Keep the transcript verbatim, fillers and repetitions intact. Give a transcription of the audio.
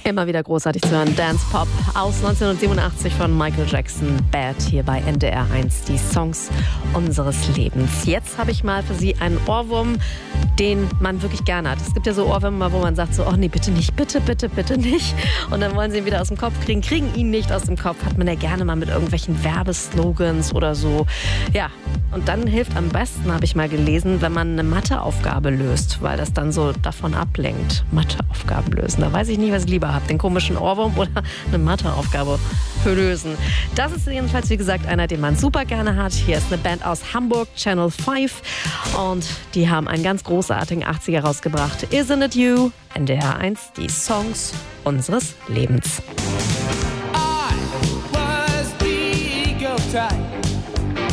Immer wieder großartig zu hören. Dance Pop aus neunzehnhundertsiebenundachtzig von Michael Jackson. Bad hier bei N D R eins. Die Songs unseres Lebens. Jetzt habe ich mal für Sie einen Ohrwurm, den man wirklich gerne hat. Es gibt ja so Ohrwürmer, wo man sagt so, oh nee, bitte nicht, bitte, bitte, bitte nicht. Und dann wollen Sie ihn wieder aus dem Kopf kriegen, kriegen ihn nicht aus dem Kopf. Hat man ja gerne mal mit irgendwelchen Werbeslogans oder so. Ja, und dann hilft am besten, habe ich mal gelesen, wenn man eine Matheaufgabe löst, weil das dann so davon ablenkt. Matheaufgaben lösen. Da weiß ich nicht, was ich lieber habe. Den komischen Ohrwurm oder eine Matheaufgabe lösen. Das ist jedenfalls, wie gesagt, einer, den man super gerne hat. Hier ist eine Band aus Hamburg, Channel fünf. Und die haben einen ganz großartigen achtziger rausgebracht. Isn't it you? N D R eins, die Songs unseres Lebens. I was the ego type.